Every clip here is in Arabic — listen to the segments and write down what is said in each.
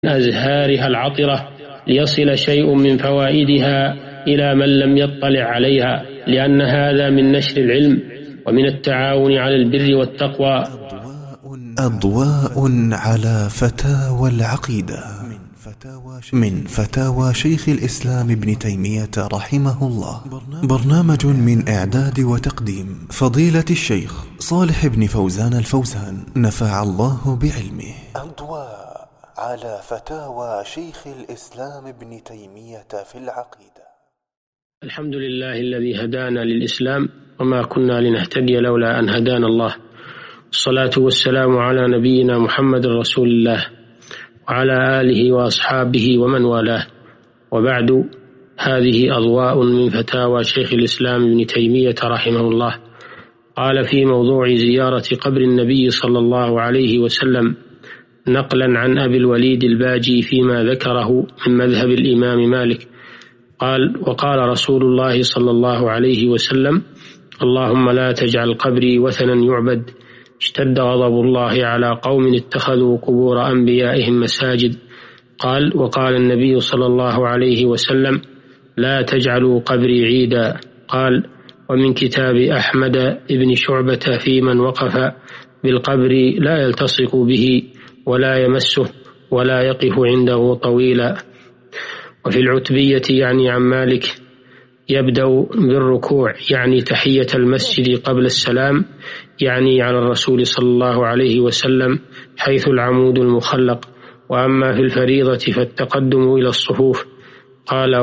أزهارها العطرة ليصل شيء من فوائدها إلى من لم يطلع عليها، لأن هذا من نشر العلم ومن التعاون على البر والتقوى. أضواء على فتاوى العقيدة من فتاوى شيخ الإسلام ابن تيمية رحمه الله. برنامج من إعداد وتقديم فضيلة الشيخ صالح بن فوزان الفوزان نفع الله بعلمه. أضواء على فتاوى شيخ الإسلام ابن تيمية في العقيدة. الحمد لله الذي هدانا للإسلام وما كنا لنهتدي لولا أن هدانا الله، الصلاة والسلام على نبينا محمد رسول الله وعلى آله وأصحابه ومن والاه، وبعد. هذه أضواء من فتاوى شيخ الإسلام ابن تيمية رحمه الله. قال في موضوع زيارة قبر النبي صلى الله عليه وسلم نقلا عن أبي الوليد الباجي فيما ذكره من مذهب الإمام مالك قال: وقال رسول الله صلى الله عليه وسلم: اللهم لا تجعل قبري وثنا يعبد. اشتد غضب الله على قوم اتخذوا قبور أنبيائهم مساجد. قال: وقال النبي صلى الله عليه وسلم: لا تجعلوا قبري عيدا. قال: ومن كتاب أحمد بن شعبة في من وقف بالقبر لا يلتصق به ولا يمسه ولا يقف عنده طويلا. وفي العتبية يعني عن مالك: يبدأ بالركوع يعني تحية المسجد قبل السلام، يعني على الرسول صلى الله عليه وسلم حيث العمود المخلق. وأما في الفريضة فالتقدم إلى الصفوف. قال: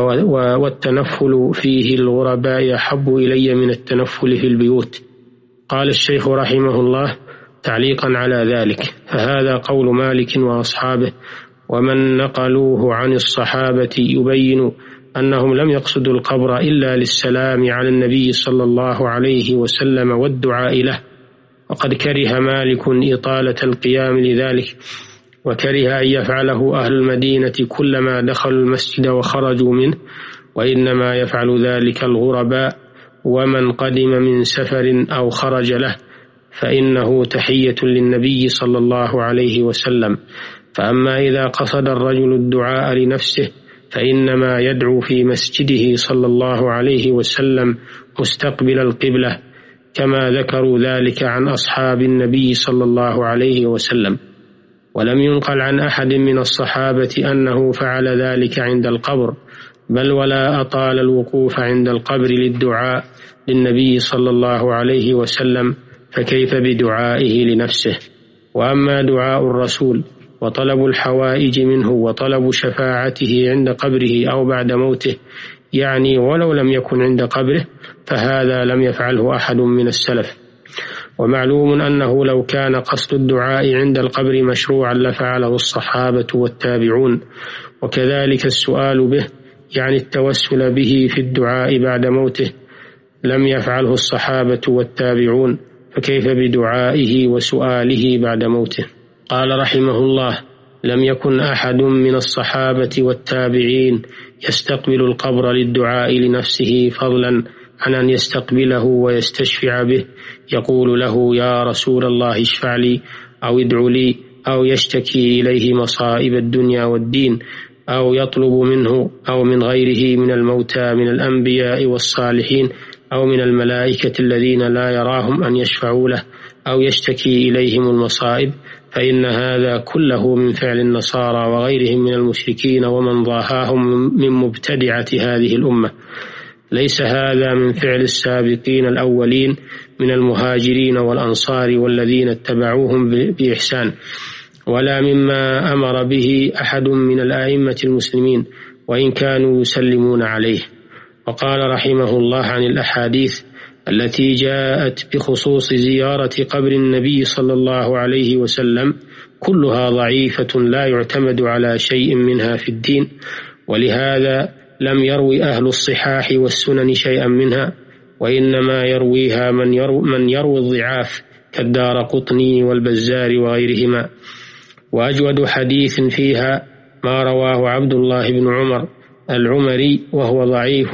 والتنفل فيه الغرباء أحب إلي من التنفل في البيوت. قال الشيخ رحمه الله تعليقا على ذلك: فهذا قول مالك وأصحابه، ومن نقلوه عن الصحابة يبين أنهم لم يقصدوا القبر إلا للسلام على النبي صلى الله عليه وسلم والدعاء له. وقد كره مالك إطالة القيام لذلك، وكره أن يفعله أهل المدينة كلما دخلوا المسجد وخرجوا منه، وإنما يفعل ذلك الغرباء ومن قدم من سفر أو خرج له، فإنه تحية للنبي صلى الله عليه وسلم. فأما إذا قصد الرجل الدعاء لنفسه فإنما يدعو في مسجده صلى الله عليه وسلم مستقبل القبلة، كما ذكروا ذلك عن أصحاب النبي صلى الله عليه وسلم. ولم ينقل عن أحد من الصحابة أنه فعل ذلك عند القبر، بل ولا أطال الوقوف عند القبر للدعاء للنبي صلى الله عليه وسلم، فكيف بدعائه لنفسه؟ وأما دعاء الرسول وطلب الحوائج منه وطلب شفاعته عند قبره أو بعد موته، يعني ولو لم يكن عند قبره، فهذا لم يفعله أحد من السلف. ومعلوم أنه لو كان قصد الدعاء عند القبر مشروعا لفعله الصحابة والتابعون، وكذلك السؤال به يعني التوسل به في الدعاء بعد موته لم يفعله الصحابة والتابعون، فكيف بدعائه وسؤاله بعد موته؟ قال رحمه الله: لم يكن أحد من الصحابة والتابعين يستقبل القبر للدعاء لنفسه، فضلا عن أن يستقبله ويستشفع به، يقول له: يا رسول الله اشفع لي أو ادع لي، أو يشتكي إليه مصائب الدنيا والدين، أو يطلب منه أو من غيره من الموتى من الأنبياء والصالحين أو من الملائكة الذين لا يراهم أن يشفعوا له، أو يشتكي إليهم المصائب، فإن هذا كله من فعل النصارى وغيرهم من المشركين ومن ضاهاهم من مبتدعة هذه الأمة. ليس هذا من فعل السابقين الأولين من المهاجرين والأنصار والذين اتبعوهم بإحسان، ولا مما أمر به أحد من الآئمة المسلمين وإن كانوا يسلمون عليه. وقال رحمه الله عن الأحاديث التي جاءت بخصوص زيارة قبر النبي صلى الله عليه وسلم كلها ضعيفة لا يعتمد على شيء منها في الدين، ولهذا لم يروي أهل الصحاح والسنن شيئا منها، وإنما يرويها من يروي الضعاف كالدارقطني والبزار وغيرهما. وأجود حديث فيها ما رواه عبد الله بن عمر العمري وهو ضعيف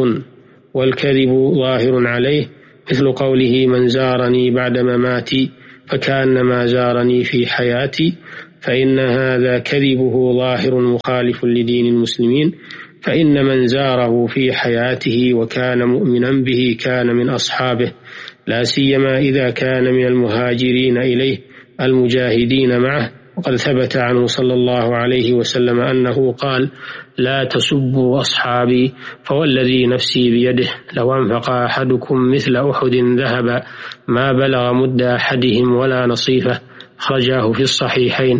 والكذب ظاهر عليه، مثل قوله: من زارني بعد مماتي فكأنما زارني في حياتي، فإن هذا كذبه ظاهر مخالف لدين المسلمين، فإن من زاره في حياته وكان مؤمنا به كان من أصحابه، لا سيما إذا كان من المهاجرين إليه المجاهدين معه. وقد ثبت عنه صلى الله عليه وسلم أنه قال: لا تسبوا أصحابي، فوالذي نفسي بيده لو أنفق أحدكم مثل أحد ذهب ما بلغ مد أحدهم ولا نصيفه، أخرجاه في الصحيحين.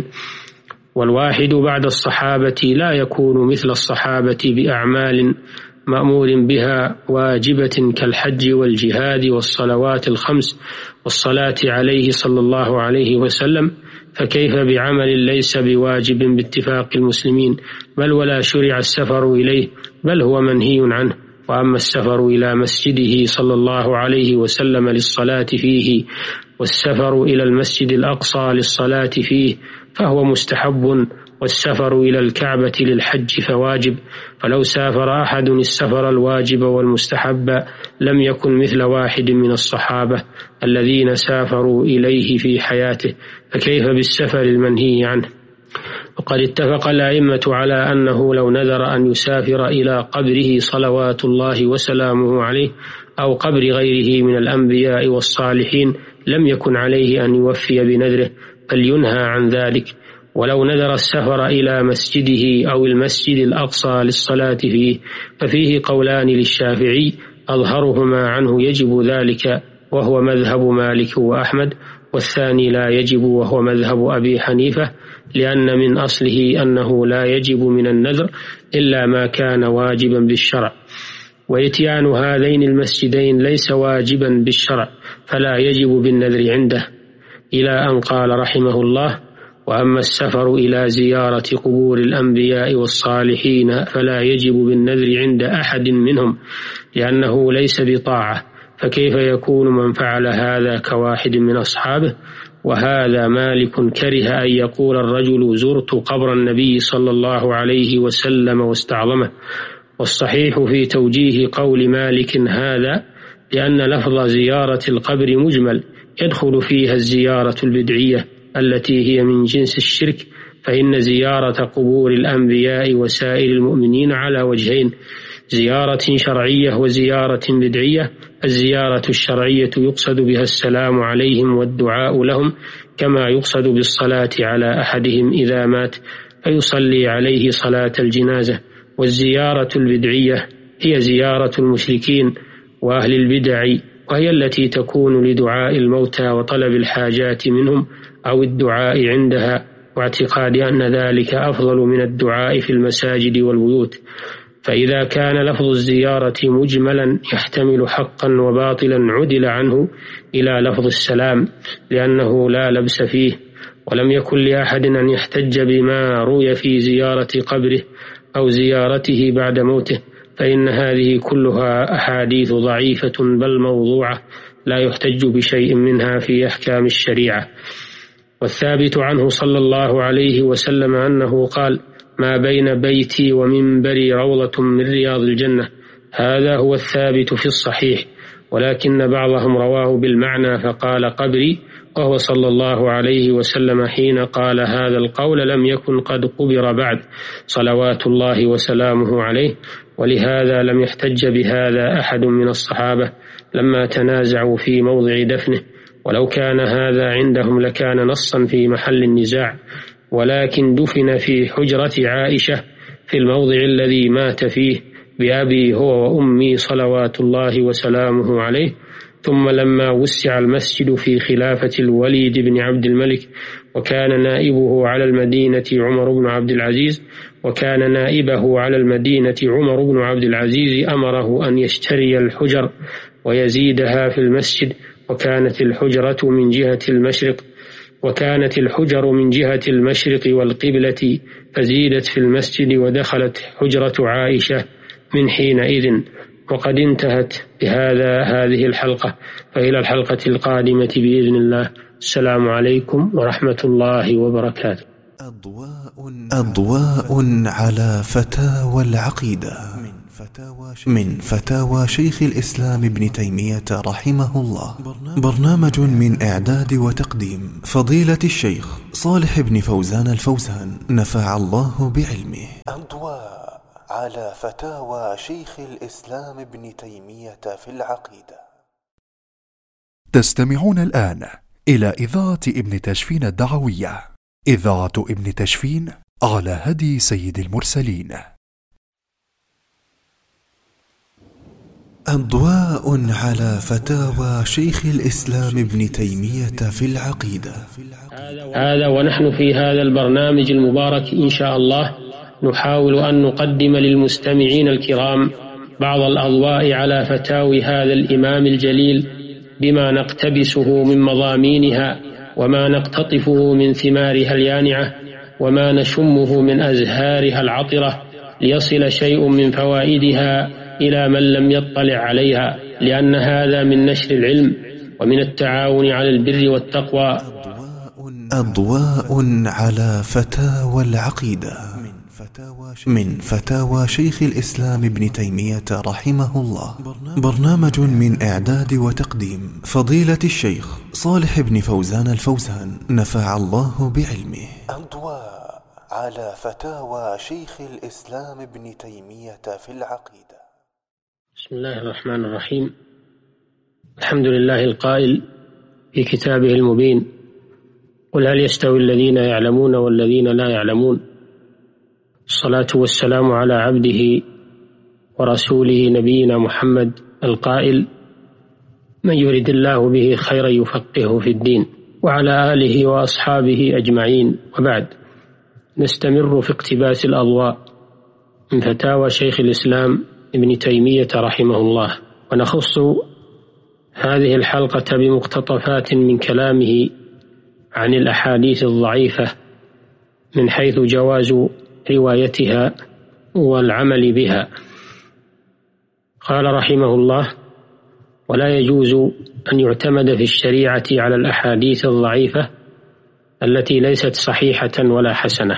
والواحد بعد الصحابة لا يكون مثل الصحابة بأعمال مأمور بها واجبة كالحج والجهاد والصلوات الخمس والصلاة عليه صلى الله عليه وسلم، فكيف بعمل ليس بواجب باتفاق المسلمين، بل ولا شرع السفر إليه، بل هو منهي عنه. وأما السفر إلى مسجده صلى الله عليه وسلم للصلاة فيه والسفر إلى المسجد الأقصى للصلاة فيه فهو مستحب، والسفر إلى الكعبة للحج فواجب. فلو سافر أحد السفر الواجب والمستحب لم يكن مثل واحد من الصحابة الذين سافروا إليه في حياته، فكيف بالسفر المنهي عنه؟ وقد اتفق الأئمة على أنه لو نذر أن يسافر إلى قبره صلوات الله وسلامه عليه أو قبر غيره من الأنبياء والصالحين لم يكن عليه أن يوفي بنذره، بل ينهى عن ذلك. ولو نذر السفر إلى مسجده أو المسجد الأقصى للصلاة فيه ففيه قولان للشافعي أظهرهما عنه يجب ذلك وهو مذهب مالك وأحمد، والثاني لا يجب وهو مذهب أبي حنيفة، لأن من أصله أنه لا يجب من النذر إلا ما كان واجبا بالشرع، وإتيان هذين المسجدين ليس واجبا بالشرع فلا يجب بالنذر عنده، إلى أن قال رحمه الله: وأما السفر إلى زيارة قبور الأنبياء والصالحين فلا يجب بالنذر عند أحد منهم لأنه ليس بطاعة، فكيف يكون من فعل هذا كواحد من أصحابه؟ وهذا مالك كره أن يقول الرجل زرت قبر النبي صلى الله عليه وسلم واستعظمه. والصحيح في توجيه قول مالك هذا لأن لفظ زيارة القبر مجمل يدخل فيها الزيارة البدعية التي هي من جنس الشرك، فإن زيارة قبور الأنبياء وسائر المؤمنين على وجهين: زيارة شرعية وزيارة بدعية. الزيارة الشرعية يقصد بها السلام عليهم والدعاء لهم، كما يقصد بالصلاة على أحدهم إذا مات فيصلي عليه صلاة الجنازة. والزيارة البدعية هي زيارة المشركين وأهل البدع، وهي التي تكون لدعاء الموتى وطلب الحاجات منهم أو الدعاء عندها، واعتقاد أن ذلك أفضل من الدعاء في المساجد والبيوت. فإذا كان لفظ الزيارة مجملا يحتمل حقا وباطلا عدل عنه إلى لفظ السلام لأنه لا لبس فيه، ولم يكن لأحد أن يحتج بما روي في زيارة قبره أو زيارته بعد موته، فإن هذه كلها أحاديث ضعيفة بل موضوعة لا يحتج بشيء منها في أحكام الشريعة. والثابت عنه صلى الله عليه وسلم أنه قال: ما بين بيتي ومنبري روضة من رياض الجنة. هذا هو الثابت في الصحيح، ولكن بعضهم رواه بالمعنى فقال قبري، وهو صلى الله عليه وسلم حين قال هذا القول لم يكن قد قبر بعد صلوات الله وسلامه عليه، ولهذا لم يحتج بهذا أحد من الصحابة لما تنازعوا في موضع دفنه، ولو كان هذا عندهم لكان نصا في محل النزاع، ولكن دفن في حجرة عائشة في الموضع الذي مات فيه بأبي هو وأمي صلوات الله وسلامه عليه. ثم لما وسع المسجد في خلافة الوليد بن عبد الملك وكان نائبه على المدينة عمر بن عبد العزيز، وكان نائبه على المدينة عمر بن عبد العزيز أمره أن يشتري الحجر ويزيدها في المسجد، وكانت الحجر من جهة المشرق والقبلة، فزيدت في المسجد ودخلت حجرة عائشة من حينئذ. وقد انتهت بهذا هذه الحلقة، فإلى الحلقة القادمة بإذن الله. السلام عليكم ورحمة الله وبركاته. أضواء على فتاوى العقيدة. من فتاوى شيخ الإسلام ابن تيمية رحمه الله. برنامج من إعداد وتقديم فضيلة الشيخ صالح بن فوزان الفوزان، نفع الله بعلمه. أضواء على فتاوى شيخ الإسلام ابن تيمية في العقيدة. تستمعون الآن إلى إذاعة ابن تشفين الدعوية، إذاعة ابن تشفين على هدي سيد المرسلين. أضواء على فتاوى شيخ الإسلام ابن تيمية في العقيدة. هذا ونحن في هذا البرنامج المبارك إن شاء الله نحاول أن نقدم للمستمعين الكرام بعض الأضواء على فتاوي هذا الإمام الجليل بما نقتبسه من مضامينها وما نقتطفه من ثمارها اليانعة وما نشمه من أزهارها العطرة، ليصل شيء من فوائدها إلى من لم يطلع عليها، لأن هذا من نشر العلم ومن التعاون على البر والتقوى. أضواء على فتاوى العقيدة من فتاوى شيخ الإسلام ابن تيمية رحمه الله. برنامج من إعداد وتقديم فضيلة الشيخ صالح بن فوزان الفوزان، نفع الله بعلمه. أضواء على فتاوى شيخ الإسلام ابن تيمية في العقيدة. بسم الله الرحمن الرحيم. الحمد لله القائل في كتابه المبين: قل هل يستوي الذين يعلمون والذين لا يعلمون. الصلاة والسلام على عبده ورسوله نبينا محمد القائل: من يرد الله به خيرا يفقهه في الدين، وعلى آله وأصحابه أجمعين. وبعد، نستمر في اقتباس الأضواء من فتاوى شيخ الإسلام ابن تيمية رحمه الله، ونخص هذه الحلقة بمقتطفات من كلامه عن الأحاديث الضعيفة من حيث جواز روايتها والعمل بها. قال رحمه الله: ولا يجوز أن يعتمد في الشريعة على الأحاديث الضعيفة التي ليست صحيحة ولا حسنة،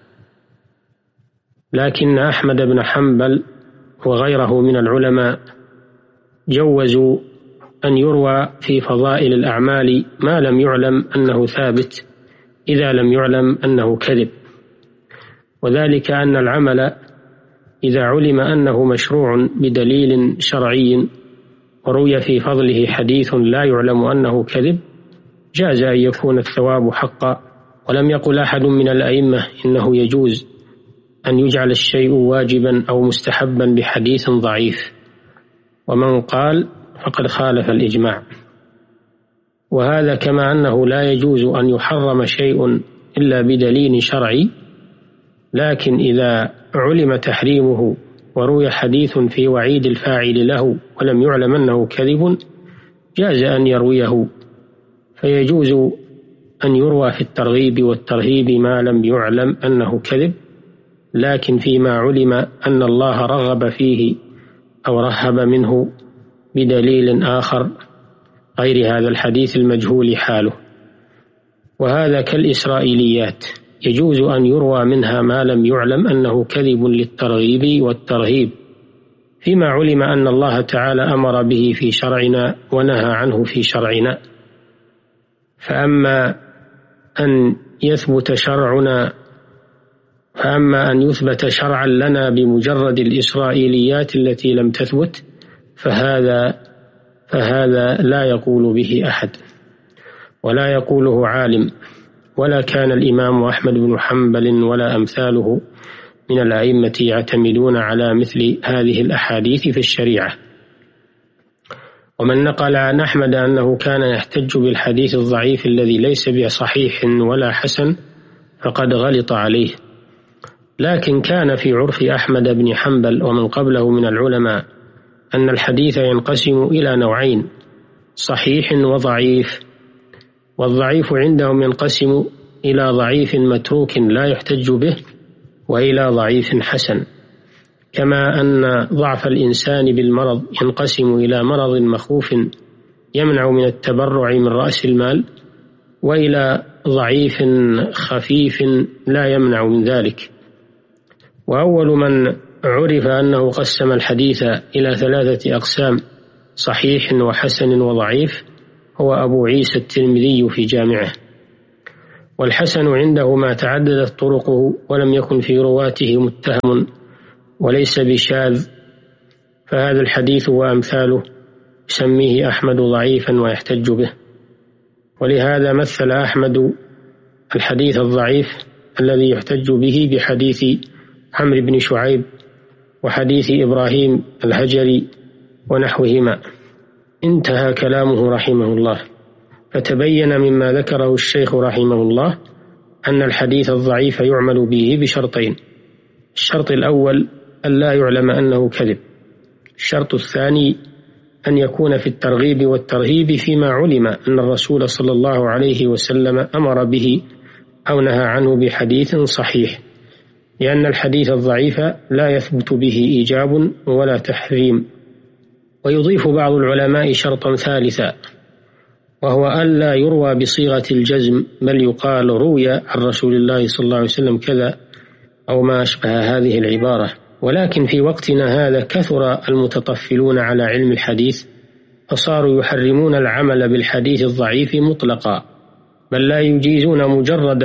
لكن أحمد بن حنبل وغيره من العلماء جوزوا أن يروى في فضائل الأعمال ما لم يعلم أنه ثابت إذا لم يعلم أنه كذب، وذلك أن العمل إذا علم أنه مشروع بدليل شرعي وروي في فضله حديث لا يعلم أنه كذب جاز أن يكون الثواب حقا. ولم يقل أحد من الأئمة إنه يجوز أن يجعل الشيء واجبا أو مستحبا بحديث ضعيف، ومن قال فقد خالف الإجماع. وهذا كما أنه لا يجوز أن يحرم شيء إلا بدليل شرعي، لكن إذا علم تحريمه وروي حديث في وعيد الفاعل له ولم يعلم أنه كذب جاز أن يرويه، فيجوز أن يروى في الترغيب والترهيب ما لم يعلم أنه كذب، لكن فيما علم أن الله رغب فيه أو رهب منه بدليل آخر غير هذا الحديث المجهول حاله. وهذا كالإسرائيليات، يجوز أن يروى منها ما لم يعلم أنه كذب للترغيب والترهيب فيما علم أن الله تعالى أمر به في شرعنا ونهى عنه في شرعنا. فأما أن يثبت شرعا لنا بمجرد الإسرائيليات التي لم تثبت فهذا لا يقول به أحد ولا يقوله عالم، ولا كان الإمام أحمد بن حنبل ولا أمثاله من الأئمة يعتمدون على مثل هذه الأحاديث في الشريعة. ومن نقل عن أحمد أنه كان يحتج بالحديث الضعيف الذي ليس بصحيح ولا حسن فقد غلط عليه، لكن كان في عرف أحمد بن حنبل ومن قبله من العلماء أن الحديث ينقسم إلى نوعين: صحيح وضعيف. والضعيف عندهم ينقسم إلى ضعيف متروك لا يحتج به وإلى ضعيف حسن، كما أن ضعف الإنسان بالمرض ينقسم إلى مرض مخوف يمنع من التبرع من رأس المال، وإلى ضعيف خفيف لا يمنع من ذلك. وأول من عرف أنه قسم الحديث إلى 3 أقسام: صحيح وحسن وضعيف، هو أبو عيسى الترمذي في جامعه. والحسن عنده ما تعددت طرقه ولم يكن في رواته متهم وليس بشاذ، فهذا الحديث وأمثاله يسميه أحمد ضعيفا ويحتج به. ولهذا مثل أحمد الحديث الضعيف الذي يحتج به بحديث عمرو بن شعيب وحديث إبراهيم الهجري ونحوهما. انتهى كلامه رحمه الله. فتبين مما ذكره الشيخ رحمه الله أن الحديث الضعيف يعمل به بشرطين: الشرط الأول أن لا يعلم أنه كذب، الشرط الثاني أن يكون في الترغيب والترهيب فيما علم أن الرسول صلى الله عليه وسلم أمر به أو نهى عنه بحديث صحيح، لأن الحديث الضعيف لا يثبت به إيجاب ولا تحريم. ويضيف بعض العلماء شرطا ثالثا، وهو أن لا يروى بصيغة الجزم، بل يقال روي عن رسول الله صلى الله عليه وسلم كذا أو ما أشبه هذه العبارة. ولكن في وقتنا هذا كثر المتطفلون على علم الحديث، فصاروا يحرمون العمل بالحديث الضعيف مطلقا، بل لا يجيزون مجرد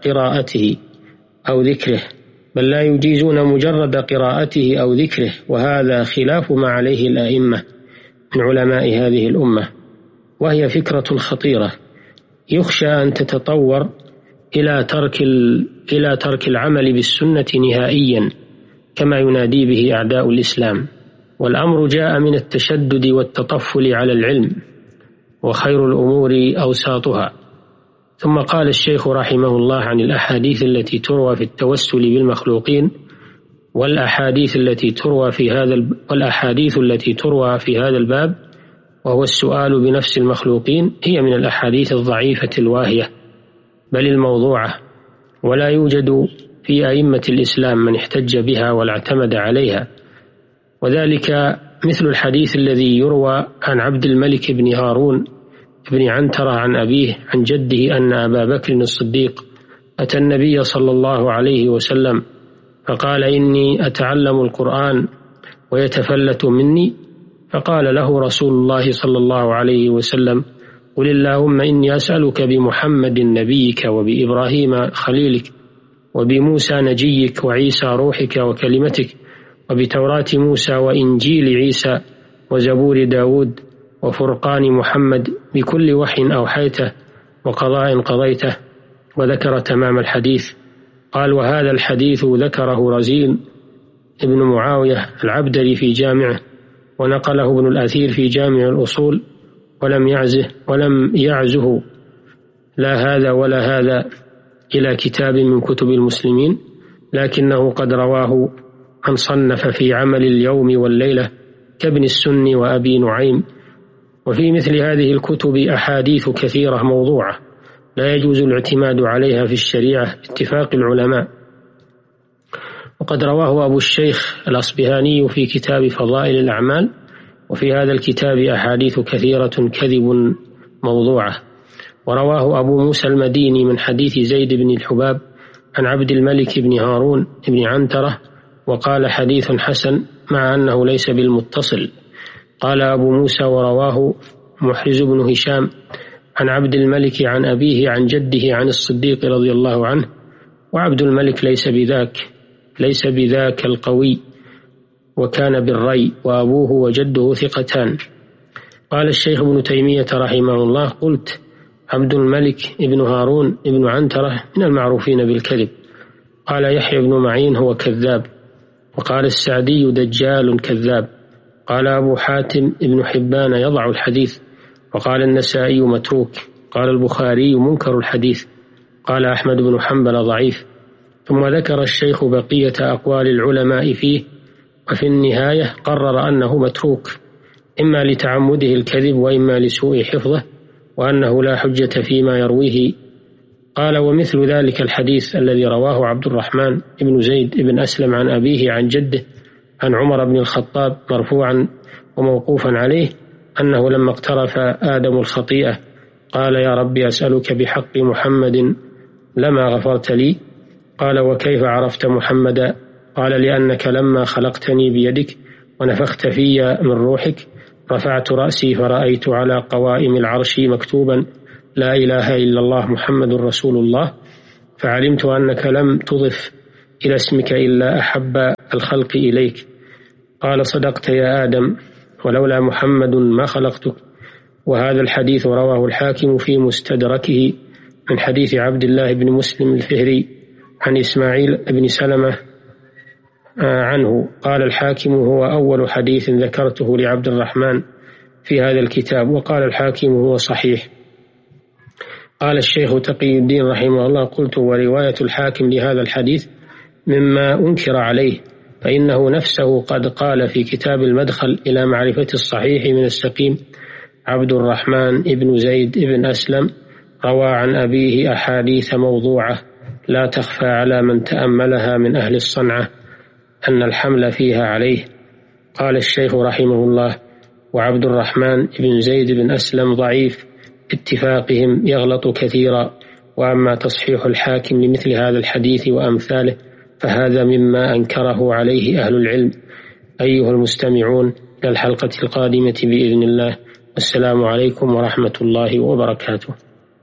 قراءته أو ذكره، وهذا خلاف ما عليه الأئمة من علماء هذه الأمة، وهي فكرة خطيرة يخشى أن تتطور إلى ترك العمل بالسنة نهائيا كما ينادي به أعداء الإسلام. والأمر جاء من التشدد والتطفل على العلم، وخير الأمور أوساطها. ثم قال الشيخ رحمه الله عن الأحاديث التي تروى في التوسل بالمخلوقين والأحاديث التي تروى في هذا الباب، وهو السؤال بنفس المخلوقين، هي من الأحاديث الضعيفة الواهية بل الموضوعة، ولا يوجد في أئمة الإسلام من احتج بها ولا اعتمد عليها. وذلك مثل الحديث الذي يروى عن عبد الملك بن هارون بن عنترة عن أبيه عن جده أن أبا بكر الصديق أتى النبي صلى الله عليه وسلم فقال: إني أتعلم القرآن ويتفلت مني، فقال له رسول الله صلى الله عليه وسلم: قل اللهم إني أسألك بمحمد نبيك وبإبراهيم خليلك وبموسى نجيك وعيسى روحك وكلمتك وبتوراة موسى وإنجيل عيسى وزبور داود وفرقان محمد بكل وحي أوحيته وقضاء قضيته، وذكر تمام الحديث. قال: وهذا الحديث ذكره رزين ابن معاوية العبدري في جامعه، ونقله ابن الأثير في جامع الأصول، ولم يعزه لا هذا ولا هذا إلى كتاب من كتب المسلمين، لكنه قد رواه من صنف في عمل اليوم والليلة كابن السني وأبي نعيم. وفي مثل هذه الكتب أحاديث كثيرة موضوعة لا يجوز الاعتماد عليها في الشريعة باتفاق العلماء. وقد رواه أبو الشيخ الأصبهاني في كتاب فضائل الأعمال، وفي هذا الكتاب أحاديث كثيرة كذب موضوعة. ورواه أبو موسى المديني من حديث زيد بن الحباب عن عبد الملك بن هارون بن عنترة، وقال: حديث حسن، مع أنه ليس بالمتصل. قال أبو موسى: ورواه محرز بن هشام عن عبد الملك عن أبيه عن جده عن الصديق رضي الله عنه، وعبد الملك ليس بذاك القوي، وكان بالري، وأبوه وجده ثقتان. قال الشيخ ابن تيمية رحمه الله: قلت عبد الملك ابن هارون ابن عنترة من المعروفين بالكذب. قال يحيى بن معين: هو كذاب. وقال السعدي: دجال كذاب. قال أبو حاتم ابن حبان: يضع الحديث. وقال النسائي: متروك. قال البخاري: منكر الحديث. قال أحمد بن حنبل: ضعيف. ثم ذكر الشيخ بقية أقوال العلماء فيه، وفي النهاية قرر أنه متروك، إما لتعمده الكذب وإما لسوء حفظه، وأنه لا حجة فيما يرويه. قال: ومثل ذلك الحديث الذي رواه عبد الرحمن بن زيد بن أسلم عن أبيه عن جده عن عمر بن الخطاب مرفوعا وموقوفا عليه، أنه لما اقترف آدم الخطيئة قال: يا ربي أسألك بحق محمد لما غفرت لي. قال: وكيف عرفت محمدا؟ قال لأنك لما خلقتني بيدك ونفخت في من روحك رفعت رأسي فرأيت على قوائم العرش مكتوبا لا إله إلا الله محمد رسول الله، فعلمت أنك لم تضف إلى اسمك إلا أحب الخلق إليك. قال صدقت يا آدم، ولولا محمد ما خلقتك. وهذا الحديث رواه الحاكم في مستدركه من حديث عبد الله بن مسلم الفهري عن إسماعيل بن سلمة عنه. قال الحاكم هو أول حديث ذكرته لعبد الرحمن في هذا الكتاب، وقال الحاكم هو صحيح. قال الشيخ تقي الدين رحمه الله: قلت ورواية الحاكم لهذا الحديث مما أنكر عليه، فإنه نفسه قد قال في كتاب المدخل إلى معرفة الصحيح من السقيم: عبد الرحمن بن زيد بن أسلم روى عن أبيه أحاديث موضوعة لا تخفى على من تأملها من أهل الصنعة أن الحمل فيها عليه. قال الشيخ رحمه الله: وعبد الرحمن بن زيد بن أسلم ضعيف اتفاقهم، يغلط كثيرا. وأما تصحيح الحاكم لمثل هذا الحديث وأمثاله فهذا مما أنكره عليه أهل العلم. أيها المستمعون، إلى الحلقة القادمة بإذن الله، والسلام عليكم ورحمة الله وبركاته.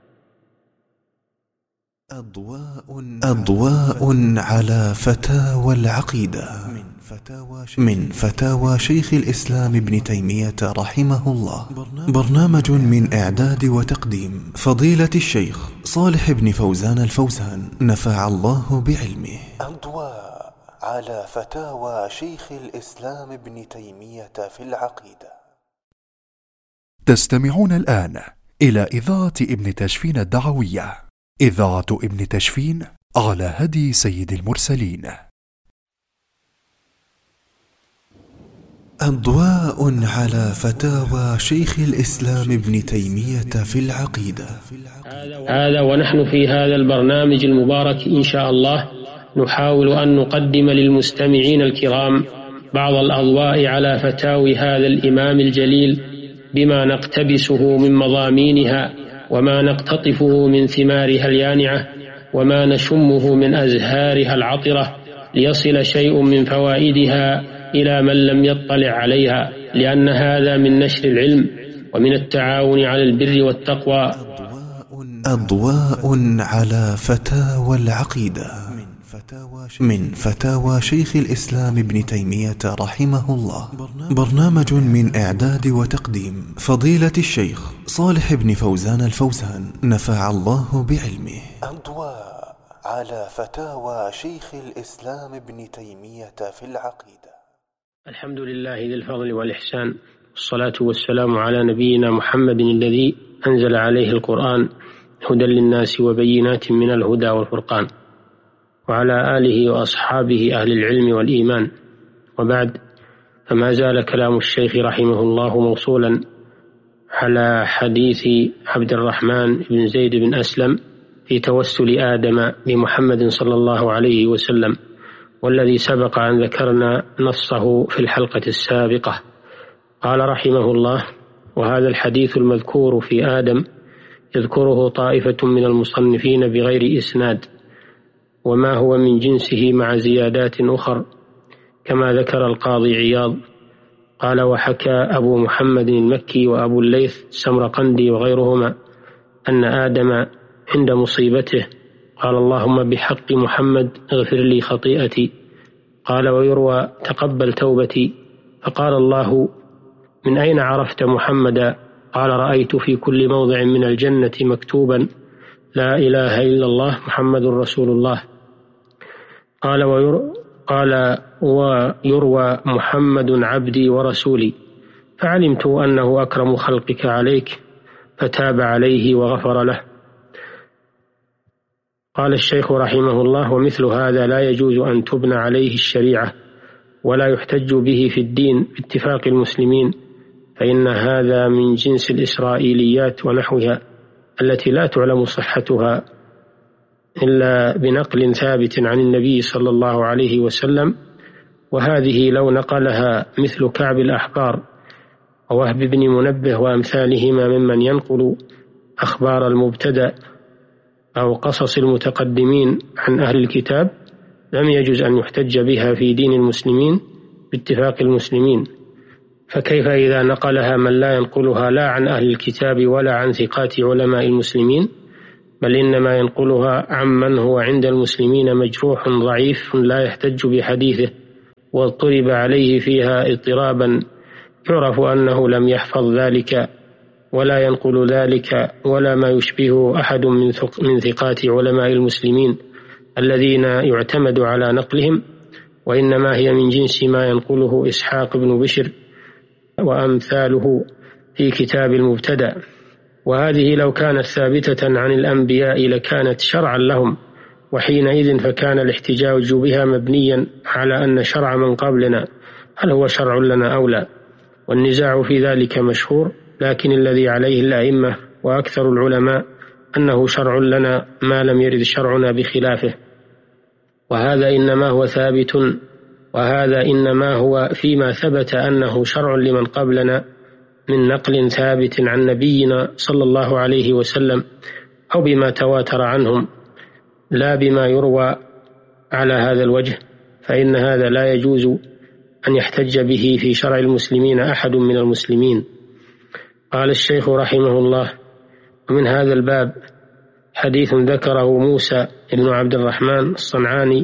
أضواء على فتاوى العقيدة من فتاوى شيخ الإسلام ابن تيمية رحمه الله. برنامج من إعداد وتقديم فضيلة الشيخ صالح بن فوزان الفوزان، نفع الله بعلمه. أضواء على فتاوى شيخ الإسلام ابن تيمية في العقيدة. تستمعون الآن إلى إذاعة ابن تشفين الدعوية، إذاعة ابن تشفين على هدي سيد المرسلين. أضواء على فتاوى شيخ الإسلام ابن تيمية في العقيدة. هذا ونحن في هذا البرنامج المبارك إن شاء الله نحاول أن نقدم للمستمعين الكرام بعض الأضواء على فتاوي هذا الإمام الجليل بما نقتبسه من مضامينها وما نقتطفه من ثمارها اليانعة وما نشمه من أزهارها العطرة، ليصل شيء من فوائدها إلى من لم يطلع عليها، لأن هذا من نشر العلم ومن التعاون على البر والتقوى. أضواء على فتاوى العقيدة من فتاوى شيخ الإسلام ابن تيمية رحمه الله. برنامج من إعداد وتقديم فضيلة الشيخ صالح بن فوزان الفوزان، نفع الله بعلمه. أضواء على فتاوى شيخ الإسلام ابن تيمية في العقيدة. الحمد لله ذي الفضل والإحسان، والصلاة والسلام على نبينا محمد الذي أنزل عليه القرآن هدى للناس وبينات من الهدى والفرقان، وعلى آله وأصحابه أهل العلم والإيمان. وبعد، فما زال كلام الشيخ رحمه الله موصولا على حديث عبد الرحمن بن زيد بن أسلم في توسل آدم بمحمد صلى الله عليه وسلم، والذي سبق أن ذكرنا نصه في الحلقة السابقة. قال رحمه الله: وهذا الحديث المذكور في آدم يذكره طائفة من المصنفين بغير إسناد، وما هو من جنسه مع زيادات أخر كما ذكر القاضي عياض. قال: وحكى أبو محمد المكي وأبو الليث السمرقندي وغيرهما أن آدم عند مصيبته قال: اللهم بحق محمد اغفر لي خطيئتي. قال: ويروى: تقبل توبتي. فقال الله: من أين عرفت محمدا؟ قال: رأيت في كل موضع من الجنة مكتوبا لا إله إلا الله محمد رسول الله. قال: ويروى محمد عبدي ورسولي، فعلمت أنه أكرم خلقك عليك فتاب عليه وغفر له. قال الشيخ رحمه الله: ومثل هذا لا يجوز أن تبنى عليه الشريعة ولا يحتج به في الدين باتفاق المسلمين، فإن هذا من جنس الإسرائيليات ونحوها التي لا تعلم صحتها إلا بنقل ثابت عن النبي صلى الله عليه وسلم، وهذه لو نقلها مثل كعب الأحبار ووهب بن منبه وأمثالهما ممن ينقل أخبار المبتدأ أو قصص المتقدمين عن أهل الكتاب لم يجوز أن يحتج بها في دين المسلمين باتفاق المسلمين، فكيف إذا نقلها من لا ينقلها لا عن أهل الكتاب ولا عن ثقات علماء المسلمين، بل إنما ينقلها عمن هو عند المسلمين مجروح ضعيف لا يحتج بحديثه واضطرب عليه فيها اضطرابا يعرف أنه لم يحفظ ذلك ولا ينقل ذلك ولا ما يشبهه أحد من ثقات علماء المسلمين الذين يعتمد على نقلهم، وإنما هي من جنس ما ينقله إسحاق بن بشر وأمثاله في كتاب المبتدأ. وهذه لو كانت ثابتة عن الأنبياء لكانت شرعا لهم، وحينئذ فكان الاحتجاج بها مبنيا على أن شرع من قبلنا هل هو شرع لنا أو لا، والنزاع في ذلك مشهور، لكن الذي عليه الأئمة وأكثر العلماء أنه شرع لنا ما لم يرد شرعنا بخلافه، وهذا إنما هو فيما ثبت أنه شرع لمن قبلنا من نقل ثابت عن نبينا صلى الله عليه وسلم أو بما تواتر عنهم، لا بما يروى على هذا الوجه، فإن هذا لا يجوز أن يحتج به في شرع المسلمين أحد من المسلمين. قال الشيخ رحمه الله: ومن هذا الباب حديث ذكره موسى بن عبد الرحمن الصنعاني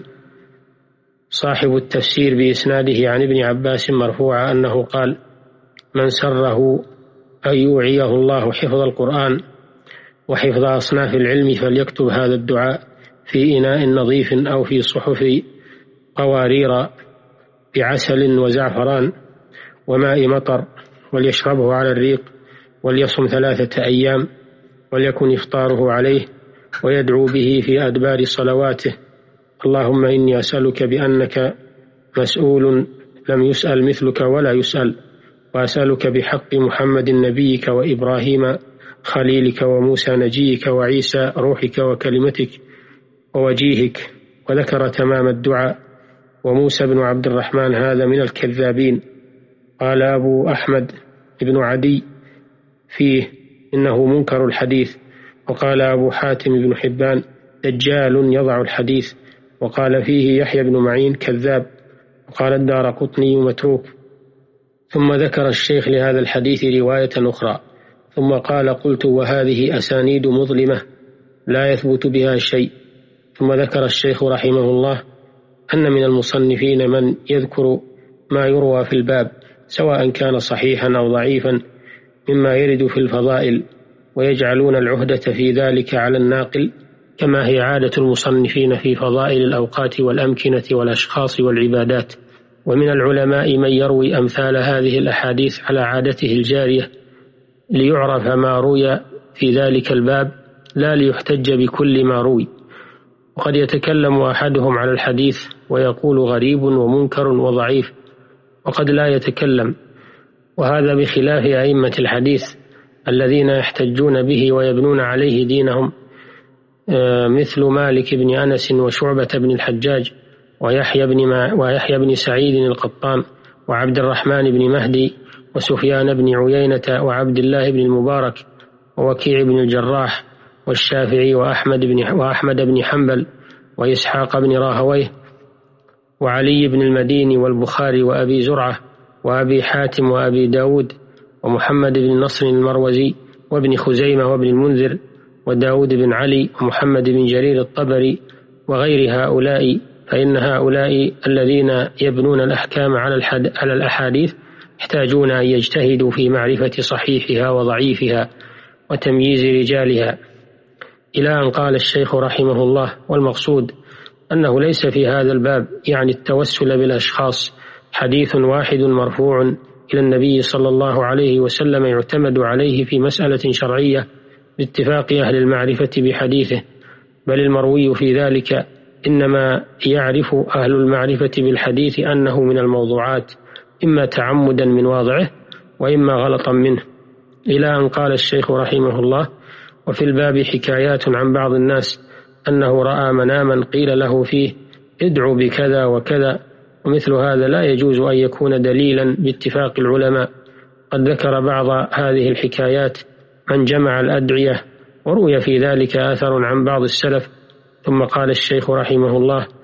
صاحب التفسير بإسناده عن ابن عباس مرفوعا أنه قال: من سره أن يوعيه الله حفظ القرآن وحفظ أصناف العلم فليكتب هذا الدعاء في إناء نظيف أو في صحف قوارير بعسل وزعفران وماء مطر، وليشربه على الريق، وليصم 3 أيام، وليكن إفطاره عليه، ويدعو به في أدبار صلواته: اللهم إني أسألك بأنك مسؤول لم يسأل مثلك ولا يسأل، وأسألك بحق محمد نبيك وإبراهيم خليلك وموسى نجيك وعيسى روحك وكلمتك ووجيهك. وذكر تمام الدعاء. وموسى بن عبد الرحمن هذا من الكذابين. قال أبو أحمد بن عدي فيه إنه منكر الحديث، وقال أبو حاتم بن حبان دجال يضع الحديث، وقال فيه يحيى بن معين كذاب، وقال الدارقطني متروك. ثم ذكر الشيخ لهذا الحديث رواية أخرى، ثم قال: قلت وهذه أسانيد مظلمة لا يثبت بها شيء. ثم ذكر الشيخ رحمه الله أن من المصنفين من يذكر ما يروى في الباب سواء كان صحيحا أو ضعيفا مما يرد في الفضائل، ويجعلون العهدة في ذلك على الناقل، كما هي عادة المصنفين في فضائل الأوقات والأمكنة والأشخاص والعبادات. ومن العلماء من يروي أمثال هذه الأحاديث على عادته الجارية ليعرف ما روي في ذلك الباب، لا ليحتج بكل ما روي. وقد يتكلم أحدهم على الحديث ويقول غريب ومنكر وضعيف، وقد لا يتكلم، وهذا بخلاف أئمة الحديث الذين يحتجون به ويبنون عليه دينهم، مثل مالك بن أنس وشعبة بن الحجاج ويحيى بن سعيد القطان وعبد الرحمن بن مهدي وسفيان بن عيينة وعبد الله بن المبارك ووكيع بن الجراح والشافعي وأحمد بن حنبل وإسحاق بن راهويه وعلي بن المديني والبخاري وأبي زرعة وأبي حاتم وأبي داود ومحمد بن نصر المروزي وابن خزيمة وابن المنذر وداود بن علي ومحمد بن جرير الطبري وغير هؤلاء، فإن هؤلاء الذين يبنون الأحكام على الأحاديث يحتاجون أن يجتهدوا في معرفة صحيحها وضعيفها وتمييز رجالها. إلى أن قال الشيخ رحمه الله: والمقصود أنه ليس في هذا الباب يعني التوسل بالأشخاص حديث واحد مرفوع إلى النبي صلى الله عليه وسلم يعتمد عليه في مسألة شرعية باتفاق أهل المعرفة بحديثه، بل المروي في ذلك إنما يعرف أهل المعرفة بالحديث أنه من الموضوعات، إما تعمدا من واضعه وإما غلطا منه. إلى أن قال الشيخ رحمه الله: وفي الباب حكايات عن بعض الناس أنه رأى مناما قيل له فيه ادعو بكذا وكذا، ومثل هذا لا يجوز أن يكون دليلا باتفاق العلماء. قد ذكر بعض هذه الحكايات من جمع الأدعية، وروي في ذلك آثر عن بعض السلف. ثم قال الشيخ رحمه الله: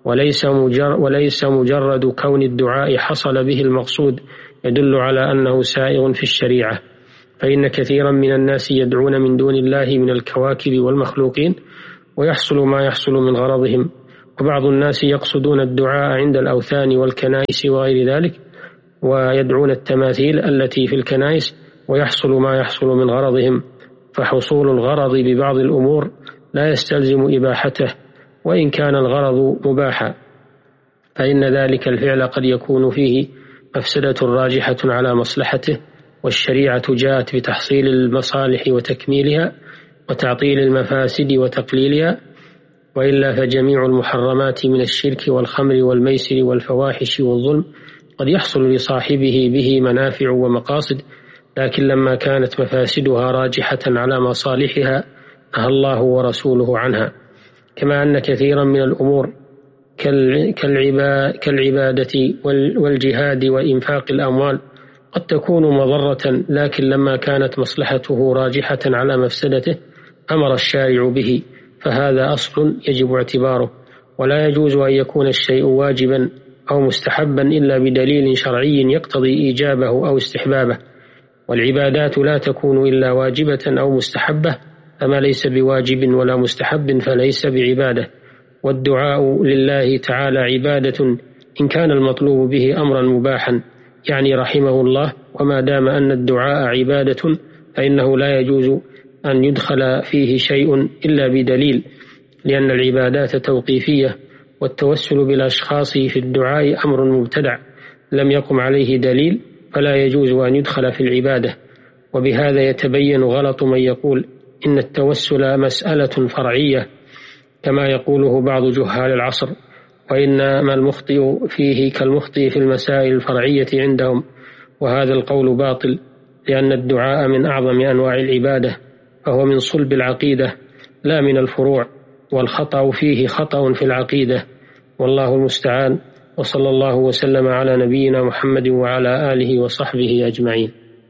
وليس مجرد كون الدعاء حصل به المقصود يدل على أنه سائغ في الشريعة، فإن كثيرا من الناس يدعون من دون الله من الكواكب والمخلوقين ويحصل ما يحصل من غرضهم، وبعض الناس يقصدون الدعاء عند الأوثان والكنائس وغير ذلك ويدعون التماثيل التي في الكنائس ويحصل ما يحصل من غرضهم، فحصول الغرض ببعض الأمور لا يستلزم إباحته وإن كان الغرض مباحا، فإن ذلك الفعل قد يكون فيه مفسدة راجحة على مصلحته، والشريعة جاءت بتحصيل المصالح وتكميلها وتعطيل المفاسد وتقليلها، وإلا فجميع المحرمات من الشرك والخمر والميسر والفواحش والظلم قد يحصل لصاحبه به منافع ومقاصد، لكن لما كانت مفاسدها راجحة على مصالحها نهى الله ورسوله عنها. كما أن كثيرا من الأمور كالعبادة والجهاد وإنفاق الأموال قد تكون مضرة، لكن لما كانت مصلحته راجحة على مفسدته أمر الشارع به، فهذا أصل يجب اعتباره، ولا يجوز أن يكون الشيء واجبا أو مستحبا إلا بدليل شرعي يقتضي إيجابه أو استحبابه، والعبادات لا تكون إلا واجبة أو مستحبة، فما ليس بواجب ولا مستحب فليس بعبادة. والدعاء لله تعالى عبادة إن كان المطلوب به أمرا مباحا، يعني رحمه الله، وما دام أن الدعاء عبادة فإنه لا يجوز أن يدخل فيه شيء إلا بدليل، لأن العبادات توقيفية، والتوسل بالأشخاص في الدعاء أمر مبتدع لم يقم عليه دليل، فلا يجوز أن يدخل في العبادة. وبهذا يتبين غلط من يقول إن التوسل مسألة فرعية كما يقوله بعض جهال العصر، وإنما المخطئ فيه كالمخطئ في المسائل الفرعية عندهم، وهذا القول باطل، لأن الدعاء من أعظم أنواع العبادة، فهو من صلب العقيدة لا من الفروع، والخطأ فيه خطأ في العقيدة، والله المستعان، وصلى الله وسلم على نبينا محمد وعلى آله وصحبه أجمعين.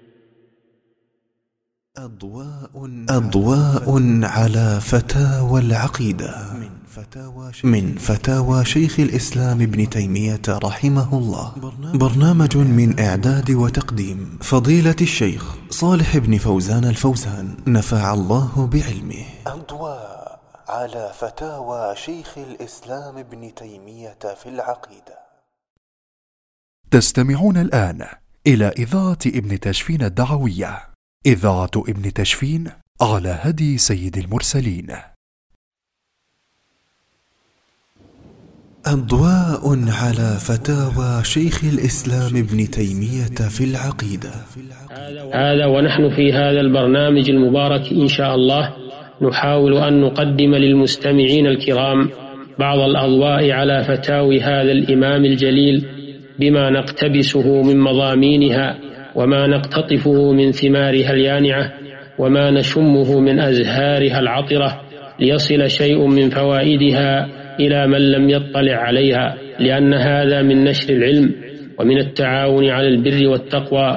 أضواء على فتاوى العقيدة من فتاوى شيخ الإسلام ابن تيمية رحمه الله، برنامج من إعداد وتقديم فضيلة الشيخ صالح بن فوزان الفوزان نفع الله بعلمه. أضواء على فتاوى شيخ الإسلام ابن تيمية في العقيدة. تستمعون الآن إلى إذاعة ابن تشفين الدعوية، إذاعة ابن تشفين على هدي سيد المرسلين. أضواء على فتاوى شيخ الإسلام ابن تيمية في العقيدة. هذا ونحن في هذا البرنامج المبارك إن شاء الله نحاول أن نقدم للمستمعين الكرام بعض الأضواء على فتاوي هذا الإمام الجليل، بما نقتبسه من مضامينها، وما نقتطفه من ثمارها اليانعة، وما نشمه من أزهارها العطرة، ليصل شيء من فوائدها إلى من لم يطلع عليها، لأن هذا من نشر العلم ومن التعاون على البر والتقوى.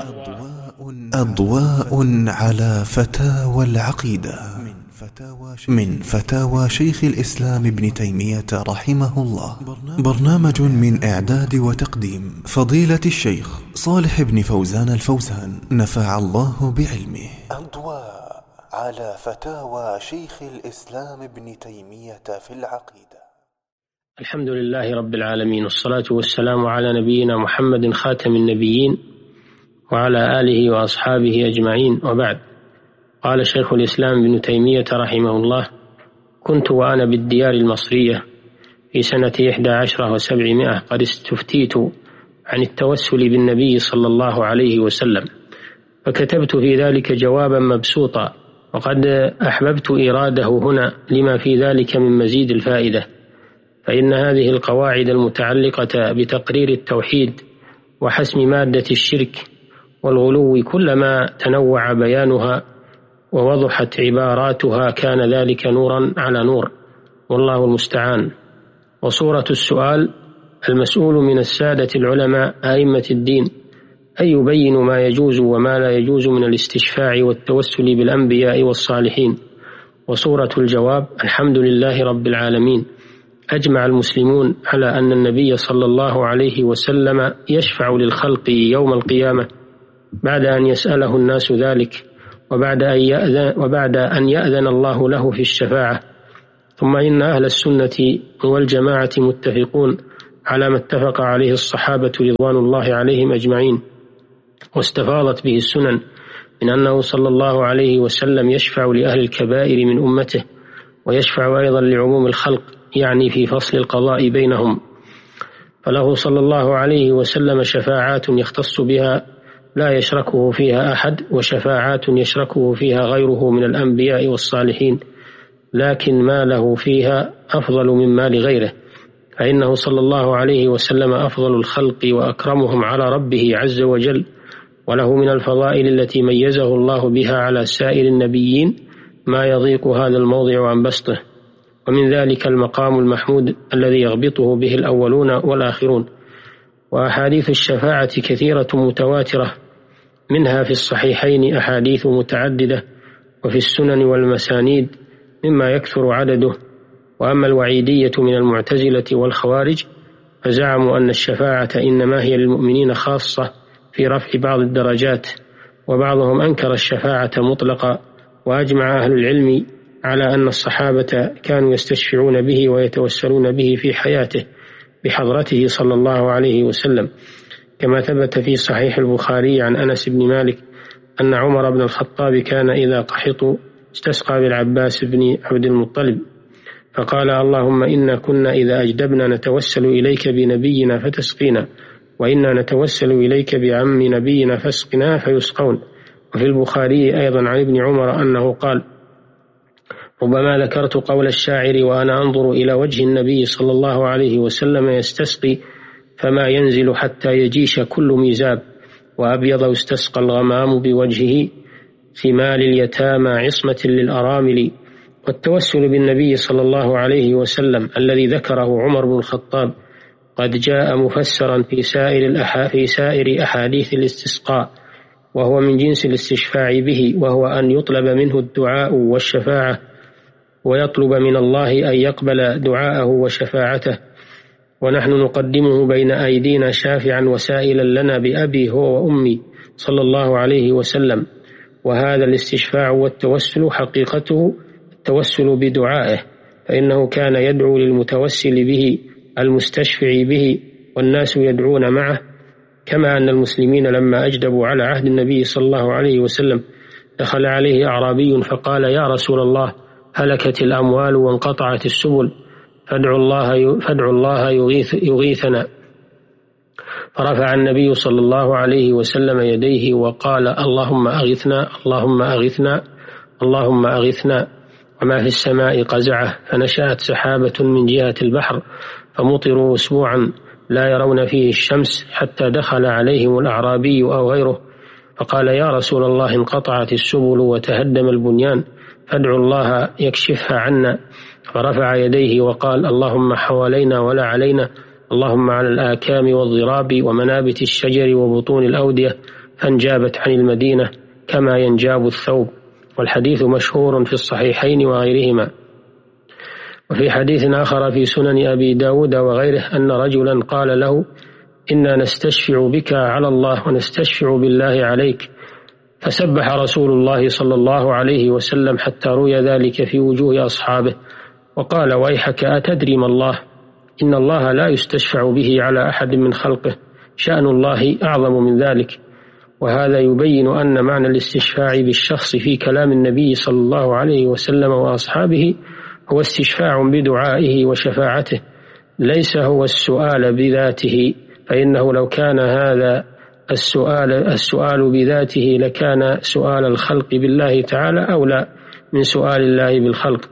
أضواء على فتاوى العقيدة من فتاوى شيخ الإسلام ابن تيمية رحمه الله، برنامج من إعداد وتقديم فضيلة الشيخ صالح بن فوزان الفوزان نفع الله بعلمه. أضواء على فتاوى شيخ الإسلام ابن تيمية في العقيدة. الحمد لله رب العالمين، والصلاة والسلام على نبينا محمد خاتم النبيين وعلى آله وأصحابه أجمعين، وبعد. قال شيخ الإسلام ابن تيمية رحمه الله: كنت وأنا بالديار المصرية في سنة 11 و700 قد استفتيت عن التوسل بالنبي صلى الله عليه وسلم، فكتبت في ذلك جوابا مبسوطا، وقد أحببت إراده هنا لما في ذلك من مزيد الفائدة، فإن هذه القواعد المتعلقة بتقرير التوحيد وحسم مادة الشرك والغلو كلما تنوع بيانها ووضحت عباراتها كان ذلك نورا على نور، والله المستعان. وصورة السؤال: المسؤول من السادة العلماء أئمة الدين أن يبين ما يجوز وما لا يجوز من الاستشفاع والتوسل بالأنبياء والصالحين. وصورة الجواب: الحمد لله رب العالمين أجمع المسلمون على أن النبي صلى الله عليه وسلم يشفع للخلق يوم القيامة بعد أن يسأله الناس ذلك، وبعد أن يأذن الله له في الشفاعة. ثم إن أهل السنة والجماعة متفقون على ما اتفق عليه الصحابة رضوان الله عليهم أجمعين، واستفاضت به السنن من أنه صلى الله عليه وسلم يشفع لأهل الكبائر من أمته، ويشفع أيضا لعموم الخلق، يعني في فصل القضاء بينهم. فله صلى الله عليه وسلم شفاعات يختص بها لا يشركه فيها أحد، وشفاعات يشركه فيها غيره من الأنبياء والصالحين، لكن ما له فيها أفضل من مال غيره، فإنه صلى الله عليه وسلم أفضل الخلق وأكرمهم على ربه عز وجل، وله من الفضائل التي ميزه الله بها على سائر النبيين ما يضيق هذا الموضع عن بسطه، ومن ذلك المقام المحمود الذي يغبطه به الأولون والآخرون. وأحاديث الشفاعة كثيرة متواترة، منها في الصحيحين أحاديث متعددة، وفي السنن والمسانيد مما يكثر عدده. وأما الوعيدية من المعتزلة والخوارج فزعموا أن الشفاعة إنما هي للمؤمنين خاصة في رفع بعض الدرجات، وبعضهم أنكر الشفاعة مطلقا. وأجمع أهل العلم على أن الصحابة كانوا يستشفعون به ويتوسلون به في حياته بحضرته صلى الله عليه وسلم، كما ثبت في صحيح البخاري عن أنس بن مالك أن عمر بن الخطاب كان إذا قحطوا استسقى بالعباس بن عبد المطلب فقال: اللهم إنا كنا إذا أجدبنا نتوسل إليك بنبينا فتسقينا، وإنا نتوسل إليك بعم نبينا فاسقنا فيسقون. وفي البخاري أيضا عن ابن عمر أنه قال: ربما ذكرت قول الشاعر وأنا أنظر إلى وجه النبي صلى الله عليه وسلم يستسقي، فما ينزل حتى يجيش كل ميزاب، وأبيض استسقى الغمام بوجهه، ثمال اليتامى عصمة للأرامل. والتوسل بالنبي صلى الله عليه وسلم الذي ذكره عمر بن الخطاب قد جاء مفسرا في سائر أحاديث الاستسقاء، وهو من جنس الاستشفاع به، وهو أن يطلب منه الدعاء والشفاعة، ويطلب من الله أن يقبل دعاءه وشفاعته، ونحن نقدمه بين أيدينا شافعا وسائلا لنا بأبي هو وأمي صلى الله عليه وسلم. وهذا الاستشفاع والتوسل حقيقته التوسل بدعائه، فإنه كان يدعو للمتوسل به المستشفع به، والناس يدعون معه. كما أن المسلمين لما أجدبوا على عهد النبي صلى الله عليه وسلم دخل عليه أعرابي فقال: يا رسول الله، هلكت الأموال وانقطعت السبل، فادعوا الله يغيثنا. فرفع النبي صلى الله عليه وسلم يديه وقال: اللهم أغثنا، اللهم أغثنا، اللهم أغثنا. وما في السماء قزعه، فنشأت سحابة من جهة البحر، فمطروا أسبوعا لا يرون فيه الشمس، حتى دخل عليهم الأعرابي أو غيره فقال: يا رسول الله، انقطعت السبل وتهدم البنيان، فادعوا الله يكشفها عنا. فرفع يديه وقال: اللهم حوالينا ولا علينا، اللهم على الآكام والضراب ومنابت الشجر وبطون الأودية، فانجابت عن المدينة كما ينجاب الثوب. والحديث مشهور في الصحيحين وغيرهما. وفي حديث آخر في سنن أبي داود وغيره أن رجلا قال له: إنا نستشفع بك على الله ونستشفع بالله عليك، فسبح رسول الله صلى الله عليه وسلم حتى روي ذلك في وجوه أصحابه، وقال: ويحك، أتدري ما الله؟ إن الله لا يستشفع به على أحد من خلقه، شأن الله أعظم من ذلك. وهذا يبين أن معنى الاستشفاع بالشخص في كلام النبي صلى الله عليه وسلم وأصحابه هو استشفاع بدعائه وشفاعته، ليس هو السؤال بذاته، فإنه لو كان هذا السؤال بذاته لكان سؤال الخلق بالله تعالى أولى من سؤال الله بالخلق.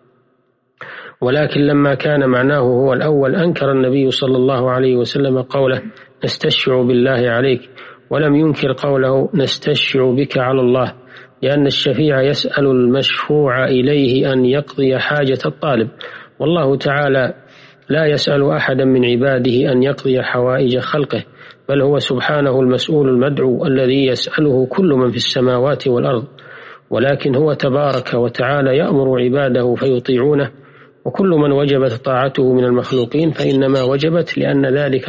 ولكن لما كان معناه هو الأول أنكر النبي صلى الله عليه وسلم قوله: نستشفع بالله عليك، ولم ينكر قوله: نستشفع بك على الله، لأن الشفيع يسأل المشفوع إليه أن يقضي حاجة الطالب، والله تعالى لا يسأل أحدا من عباده أن يقضي حوائج خلقه، بل هو سبحانه المسؤول المدعو الذي يسأله كل من في السماوات والأرض. ولكن هو تبارك وتعالى يأمر عباده فيطيعونه، وكل من وجبت طاعته من المخلوقين فإنما وجبت لأن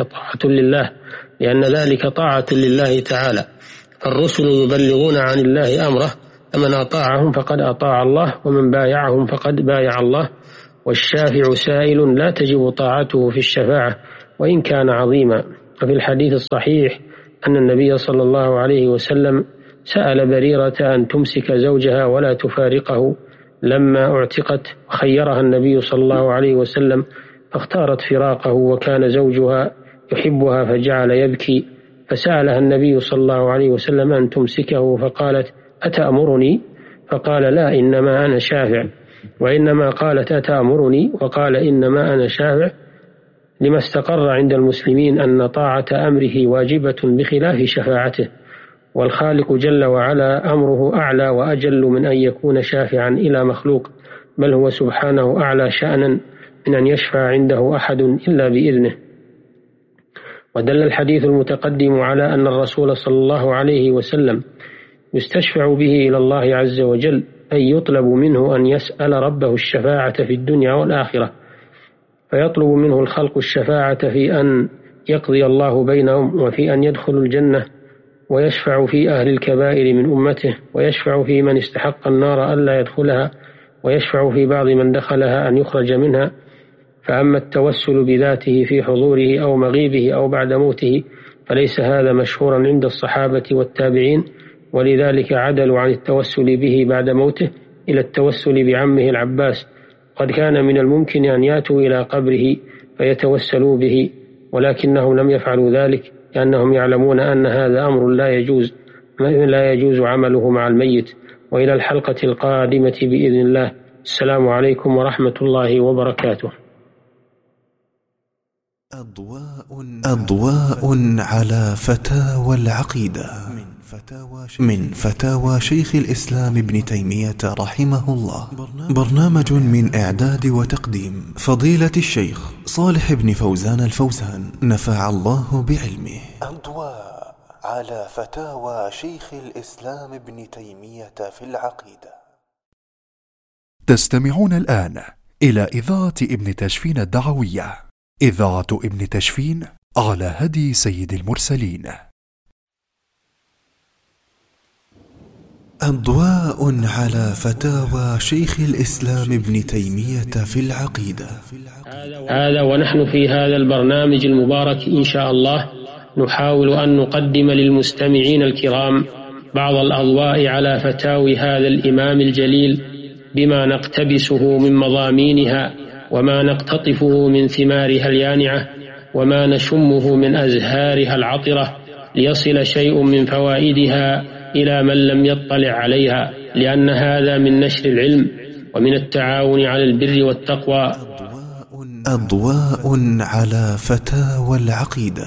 ذلك طاعة لله تعالى. فالرسل يبلغون عن الله أمره، فمن أطاعهم فقد أطاع الله، ومن بايعهم فقد بايع الله. والشافع سائل لا تجب طاعته في الشفاعة وإن كان عظيما. وفي الحديث الصحيح أن النبي صلى الله عليه وسلم سأل بريرة أن تمسك زوجها ولا تفارقه لما اعتقت، وخيرها النبي صلى الله عليه وسلم فاختارت فراقه، وكان زوجها يحبها فجعل يبكي، فسألها النبي صلى الله عليه وسلم أن تمسكه فقالت أتأمرني؟ فقال لا، إنما أنا شافع. وإنما قالت أتأمرني وقال إنما أنا شافع لما استقر عند المسلمين أن طاعة أمره واجبة بخلاف شفاعته، والخالق جل وعلا أمره أعلى وأجل من أن يكون شافعا إلى مخلوق، بل هو سبحانه أعلى شأنا من أن يشفع عنده أحد إلا بإذنه. ودل الحديث المتقدم على أن الرسول صلى الله عليه وسلم يستشفع به إلى الله عز وجل، أي يطلب منه أن يسأل ربه الشفاعة في الدنيا والآخرة، فيطلب منه الخلق الشفاعة في أن يقضي الله بينهم وفي أن يدخلوا الجنة، ويشفع في أهل الكبائر من أمته، ويشفع في من استحق النار ألا يدخلها، ويشفع في بعض من دخلها أن يخرج منها. فأما التوسل بذاته في حضوره أو مغيبه أو بعد موته فليس هذا مشهورا عند الصحابة والتابعين، ولذلك عدلوا عن التوسل به بعد موته إلى التوسل بعمه العباس. قد كان من الممكن أن يأتوا إلى قبره فيتوسلوا به، ولكنهم لم يفعلوا ذلك لأنهم يعلمون أن هذا أمر لا يجوز عمله مع الميت. وإلى الحلقة القادمة بإذن الله. السلام عليكم ورحمة الله وبركاته. أضواء على فتاوى العقيدة من فتاوى شيخ الإسلام ابن تيمية رحمه الله. برنامج من إعداد وتقديم فضيلة الشيخ صالح بن فوزان الفوزان، نفع الله بعلمه. أضواء على فتاوى شيخ الإسلام ابن تيمية في العقيدة. تستمعون الآن إلى إذاعة ابن تشفين الدعوية، إذاعة ابن تشفين على هدي سيد المرسلين. أضواء على فتاوى شيخ الإسلام ابن تيمية في العقيدة. هذا ونحن في هذا البرنامج المبارك إن شاء الله نحاول أن نقدم للمستمعين الكرام بعض الأضواء على فتاوي هذا الإمام الجليل، بما نقتبسه من مضامينها، وما نقتطفه من ثمارها اليانعة، وما نشمه من أزهارها العطرة، ليصل شيء من فوائدها إلى من لم يطلع عليها، لأن هذا من نشر العلم ومن التعاون على البر والتقوى. أضواء على فتاوى العقيدة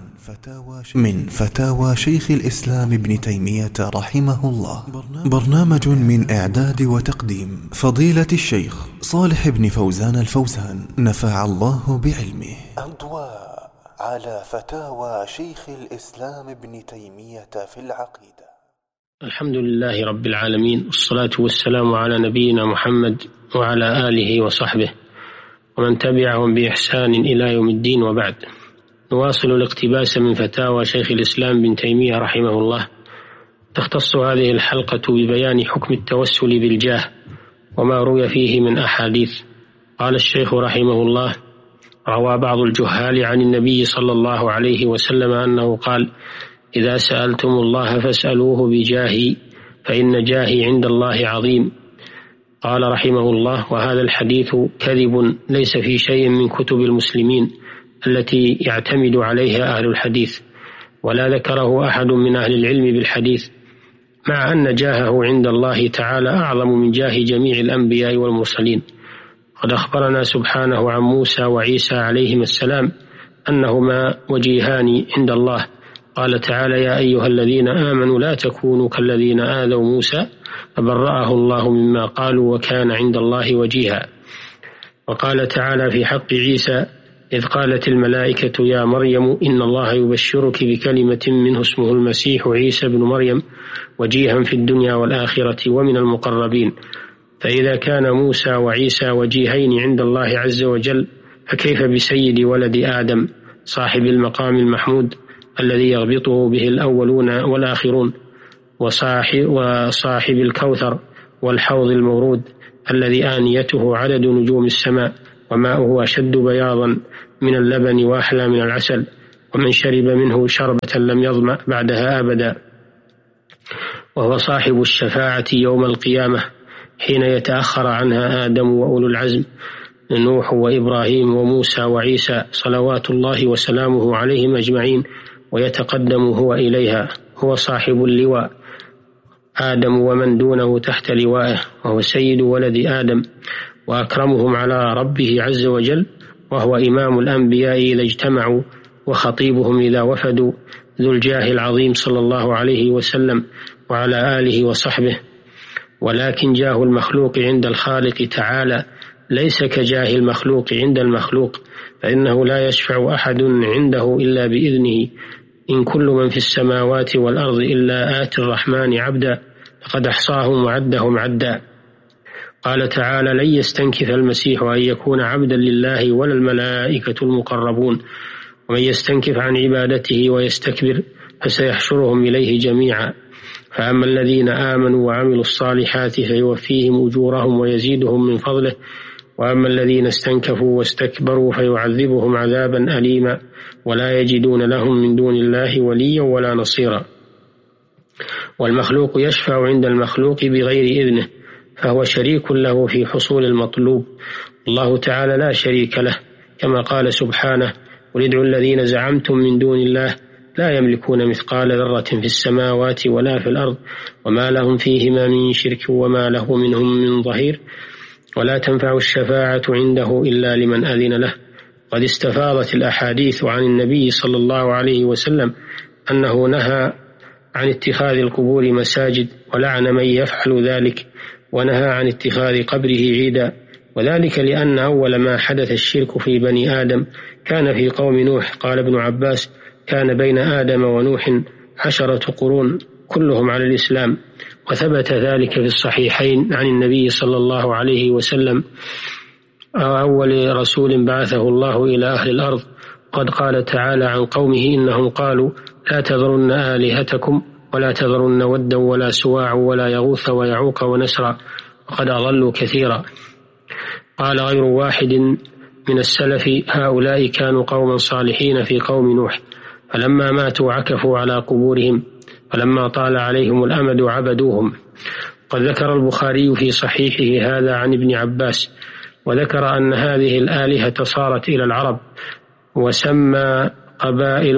من فتاوى شيخ الإسلام ابن تيمية رحمه الله. برنامج من إعداد وتقديم فضيلة الشيخ صالح بن فوزان الفوزان، نفع الله بعلمه. أضواء على فتاوى شيخ الإسلام ابن تيمية في العقيدة. الحمد لله رب العالمين، والصلاة والسلام على نبينا محمد وعلى آله وصحبه ومن تبعهم بإحسان إلى يوم الدين، وبعد. نواصل الاقتباس من فتاوى شيخ الإسلام بن تيمية رحمه الله. تختص هذه الحلقة ببيان حكم التوسل بالجاه وما روي فيه من أحاديث. قال الشيخ رحمه الله: روى بعض الجهال عن النبي صلى الله عليه وسلم أنه قال: إذا سألتم الله فاسألوه بجاهي فإن جاهي عند الله عظيم. قال رحمه الله: وهذا الحديث كذب ليس في شيء من كتب المسلمين التي يعتمد عليها أهل الحديث، ولا ذكره أحد من أهل العلم بالحديث، مع أن جاهه عند الله تعالى أعظم من جاه جميع الأنبياء والمرسلين. قد أخبرنا سبحانه عن موسى وعيسى عليهما السلام أنهما وجيهان عند الله. قال تعالى: يا أيها الذين آمنوا لا تكونوا كالذين آذوا موسى فبرأه الله مما قالوا وكان عند الله وجيها. وقال تعالى في حق عيسى: إذ قالت الملائكة يا مريم إن الله يبشرك بكلمة منه اسمه المسيح عيسى بن مريم وجيها في الدنيا والآخرة ومن المقربين. فإذا كان موسى وعيسى وجيهين عند الله عز وجل، فكيف بسيد ولد آدم صاحب المقام المحمود الذي يغبطه به الأولون والآخرون، وصاحب الكوثر والحوض المورود الذي آنيته عدد نجوم السماء وماؤه أشد بياضا من اللبن وأحلى من العسل، ومن شرب منه شربة لم يظمأ بعدها أبدا، وهو صاحب الشفاعة يوم القيامة حين يتأخر عنها آدم وأولو العزم نوح وإبراهيم وموسى وعيسى صلوات الله وسلامه عليهم أجمعين، ويتقدم هو إليها. هو صاحب اللواء آدم ومن دونه تحت لوائه، وهو سيد ولد آدم وأكرمهم على ربه عز وجل، وهو إمام الأنبياء إذا اجتمعوا وخطيبهم إذا وفدوا، ذو الجاه العظيم صلى الله عليه وسلم وعلى آله وصحبه. ولكن جاه المخلوق عند الخالق تعالى ليس كجاه المخلوق عند المخلوق، فإنه لا يشفع أحد عنده إلا بإذنه، إن كل من في السماوات والأرض إلا آتي الرحمن عبدا فقد أحصاهم وعدهم عدا. قال تعالى: لن يستنكف المسيح أن يكون عبدا لله ولا الملائكة المقربون، ومن يستنكف عن عبادته ويستكبر فسيحشرهم إليه جميعا. فأما الذين آمنوا وعملوا الصالحات فيوفيهم أجورهم ويزيدهم من فضله، وأما الذين استنكفوا واستكبروا فيعذبهم عذابا أليما ولا يجدون لهم من دون الله وليا ولا نصيرا. والمخلوق يشفع عند المخلوق بغير إذنه، فهو شريك له في حصول المطلوب. الله تعالى لا شريك له، كما قال سبحانه: قل ادعوا الذين زعمتم من دون الله لا يملكون مثقال ذرة في السماوات ولا في الأرض وما لهم فيهما من شرك وما له منهم من ظهير ولا تنفع الشفاعة عنده إلا لمن أذن له. قد استفاضت الأحاديث عن النبي صلى الله عليه وسلم أنه نهى عن اتخاذ القبور مساجد، ولعن من يفعل ذلك، ونهى عن اتخاذ قبره عيدا، وذلك لأن أول ما حدث الشرك في بني آدم كان في قوم نوح. قال ابن عباس: كان بين آدم ونوح 10 قرون كلهم على الإسلام. وثبت ذلك في الصحيحين عن النبي صلى الله عليه وسلم: أول رسول بعثه الله إلى أهل الأرض. قد قال تعالى عن قومه: إنهم قالوا لا تذرن آلهتكم ولا تذرن ودا ولا سواع ولا يغوث ويعوق ونسرا وقد أضلوا كثيرا. قال غير واحد من السلف: هؤلاء كانوا قوما صالحين في قوم نوح، فلما ماتوا عكفوا على قبورهم، فلما طال عليهم الأمد عبدوهم. قد ذكر البخاري في صحيحه هذا عن ابن عباس، وذكر أن هذه الآلهة صارت إلى العرب، وسمى قبائل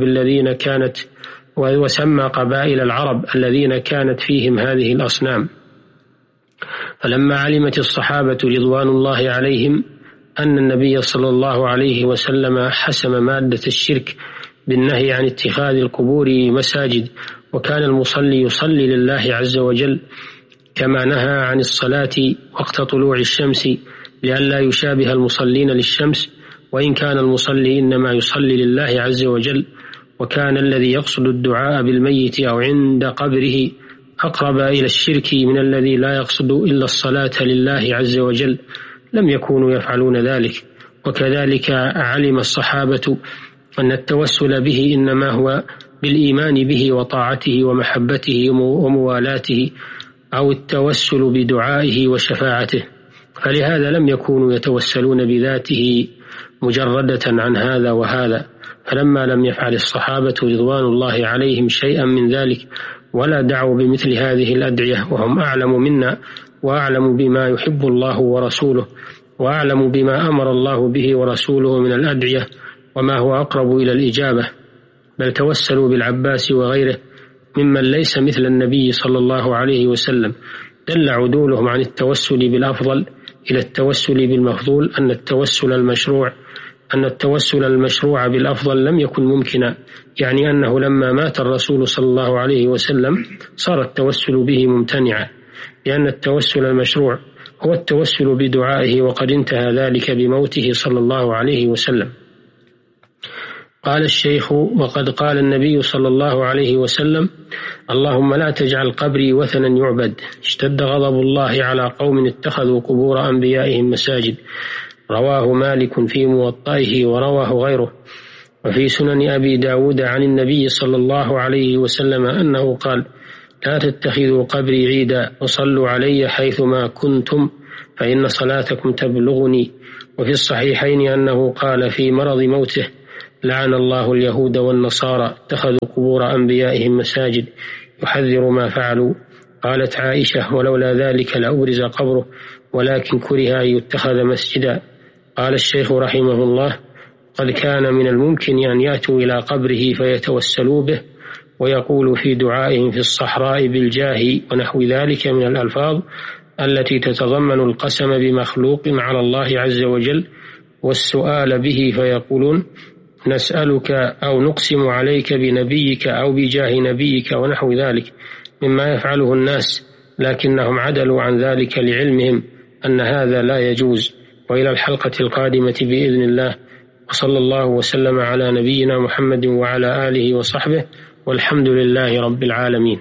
العرب الذين كانت فيهم هذه الأصنام. فلما علمت الصحابة رضوان الله عليهم أن النبي صلى الله عليه وسلم حسم مادة الشرك بالنهي عن اتخاذ القبور مساجد، وكان المصلي يصلي لله عز وجل كما نهى عن الصلاة وقت طلوع الشمس لئلا يشابه المصلين للشمس، وإن كان المصلي إنما يصلي لله عز وجل، وكان الذي يقصد الدعاء بالميت أو عند قبره أقرب إلى الشرك من الذي لا يقصد إلا الصلاة لله عز وجل، لم يكونوا يفعلون ذلك. وكذلك علم الصحابة أن التوسل به إنما هو بالإيمان به وطاعته ومحبته وموالاته، أو التوسل بدعائه وشفاعته، فلهذا لم يكونوا يتوسلون بذاته مجردة عن هذا وهذا. فلما لم يفعل الصحابة رضوان الله عليهم شيئا من ذلك ولا دعوا بمثل هذه الأدعية، وهم أعلم منا وأعلم بما يحب الله ورسوله، وأعلم بما أمر الله به ورسوله من الأدعية وما هو أقرب إلى الإجابة، بل توسلوا بالعباس وغيره ممن ليس مثل النبي صلى الله عليه وسلم. دل عدولهم عن التوسل بالأفضل إلى التوسل بالمفضول أن التوسل المشروع بالأفضل لم يكن ممكنا، يعني أنه لما مات الرسول صلى الله عليه وسلم صار التوسل به ممتنعا، لأن التوسل المشروع هو التوسل بدعائه، وقد انتهى ذلك بموته صلى الله عليه وسلم. قال الشيخ: وقد قال النبي صلى الله عليه وسلم: اللهم لا تجعل قبري وثنا يعبد. اشتد غضب الله على قوم اتخذوا قبور أنبيائهم مساجد. رواه مالك في موطئه ورواه غيره. وفي سنن أبي داود عن النبي صلى الله عليه وسلم أنه قال: لا تتخذوا قبري عيدا وصلوا علي حيثما كنتم فإن صلاتكم تبلغني. وفي الصحيحين أنه قال في مرض موته: لعن الله اليهود والنصارى اتخذوا قبور أنبيائهم مساجد يحذر ما فعلوا. قالت عائشة: ولولا ذلك لأبرز قبره ولكن كره أن يتخذ مسجدا. قال الشيخ رحمه الله: قد كان من الممكن أن يأتوا إلى قبره فيتوسلوا به ويقول في دعائهم في الصحراء بالجاه ونحو ذلك من الألفاظ التي تتضمن القسم بمخلوق على الله عز وجل والسؤال به، فيقولون: نسألك أو نقسم عليك بنبيك أو بجاه نبيك ونحو ذلك مما يفعله الناس، لكنهم عدلوا عن ذلك لعلمهم أن هذا لا يجوز. وإلى الحلقة القادمة بإذن الله، وصلى الله وسلم على نبينا محمد وعلى آله وصحبه، والحمد لله رب العالمين.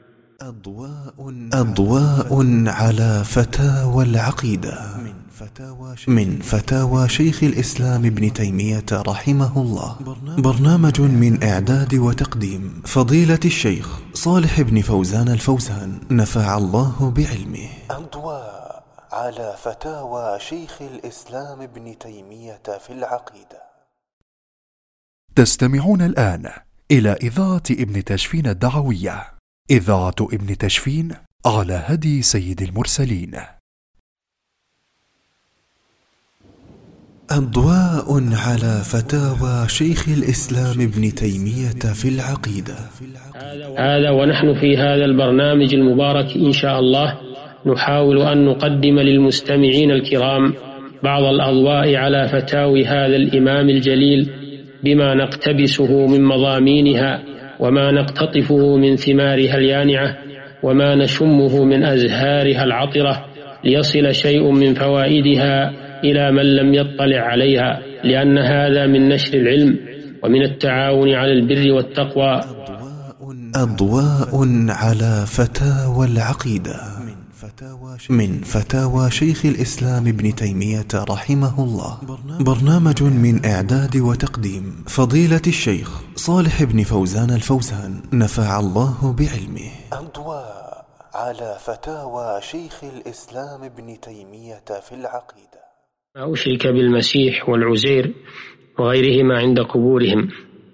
أضواء على فتاوى العقيدة من فتاوى شيخ الإسلام ابن تيمية رحمه الله. برنامج من إعداد وتقديم فضيلة الشيخ صالح بن فوزان الفوزان نفع الله بعلمه. أضواء على فتاوى شيخ الإسلام ابن تيمية في العقيدة. تستمعون الآن إلى إذاعة ابن تشفين الدعوية، إذاعة ابن تشفين على هدي سيد المرسلين. أضواء على فتاوى شيخ الإسلام ابن تيمية في العقيدة. هذا ونحن في هذا البرنامج المبارك إن شاء الله نحاول أن نقدم للمستمعين الكرام بعض الأضواء على فتاوي هذا الإمام الجليل بما نقتبسه من مضامينها وما نقتطفه من ثمارها اليانعة وما نشمه من أزهارها العطرة، ليصل شيء من فوائدها إلى من لم يطلع عليها، لأن هذا من نشر العلم ومن التعاون على البر والتقوى. أضواء على فتاوى العقيدة من فتاوى شيخ الإسلام ابن تيمية رحمه الله. برنامج من إعداد وتقديم فضيلة الشيخ صالح بن فوزان الفوزان نفع الله بعلمه. أضواء على فتاوى شيخ الإسلام ابن تيمية في العقيدة. ما أشرك بالمسيح والعزير وغيرهما عند قبورهم.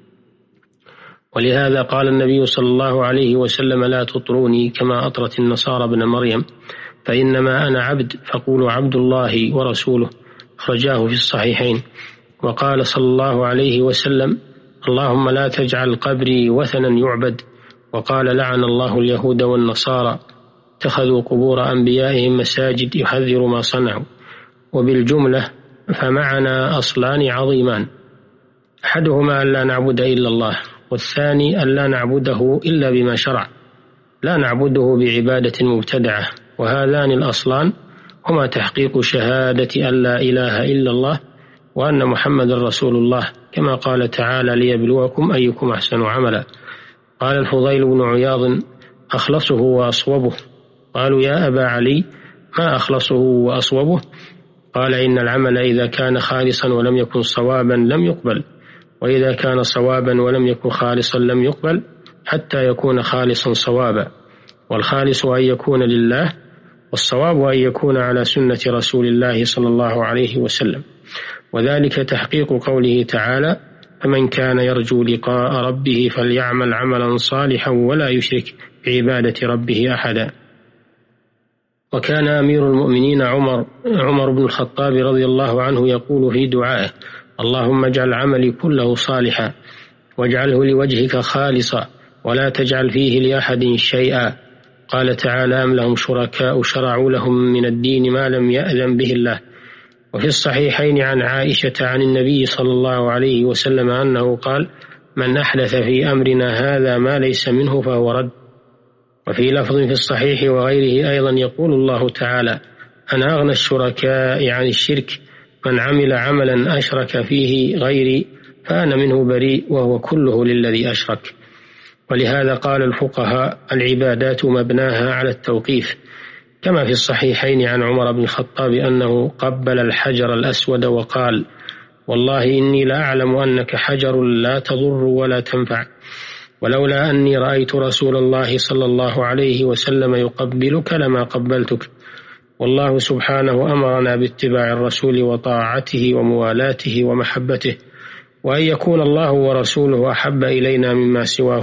ولهذا قال النبي صلى الله عليه وسلم: لا تطروني كما أطرت النصارى ابن مريم، فإنما أنا عبد فقولوا عبد الله ورسوله. أخرجاه في الصحيحين. وقال صلى الله عليه وسلم: اللهم لا تجعل قبري وثنا يعبد. وقال: لعن الله اليهود والنصارى اتخذوا قبور أنبيائهم مساجد يحذر ما صنعوا. وبالجملة فمعنا أصلان عظيمان: أحدهما أن لا نعبد إلا الله، والثاني أن لا نعبده إلا بما شرع، لا نعبده بعبادة مبتدعة. وهذان الأصلان هما تحقيق شهادة أن لا إله إلا الله وأن محمد رسول الله، كما قال تعالى: ليبلوكم أيكم أحسن عملا. قال الفضيل بن عياض: أخلصه وأصوبه. قالوا: يا أبا علي ما أخلصه وأصوبه؟ قال: إن العمل إذا كان خالصا ولم يكن صوابا لم يقبل، وإذا كان صوابا ولم يكن خالصا لم يقبل، حتى يكون خالصا صوابا. والخالص أن يكون لله، والصواب أن يكون على سنة رسول الله صلى الله عليه وسلم. وذلك تحقيق قوله تعالى: فمن كان يرجو لقاء ربه فليعمل عملا صالحا ولا يشرك بعبادة ربه أحدا. وكان أمير المؤمنين عمر بن الخطاب رضي الله عنه يقول في دعائه: اللهم اجعل عملي كله صالحا واجعله لوجهك خالصا ولا تجعل فيه لأحد شيئا. قال تعالى: أم لهم شركاء شرعوا لهم من الدين ما لم يأذن به الله. وفي الصحيحين عن عائشة عن النبي صلى الله عليه وسلم أنه قال: من أحدث في أمرنا هذا ما ليس منه فهو رد. وفي لفظ في الصحيح وغيره أيضا يقول الله تعالى: أنا أغنى الشركاء عن الشرك من عمل عملا أشرك فيه غيري فأنا منه بريء وهو كله للذي أشرك. ولهذا قال الفقهاء: العبادات مبناها على التوقيف، كما في الصحيحين عن عمر بن الخطاب أنه قبل الحجر الأسود وقال: والله إني لأعلم أنك حجر لا تضر ولا تنفع، ولولا أني رأيت رسول الله صلى الله عليه وسلم يقبلك لما قبلتك. والله سبحانه أمرنا باتباع الرسول وطاعته وموالاته ومحبته، وأن يكون الله ورسوله أحب إلينا مما سواه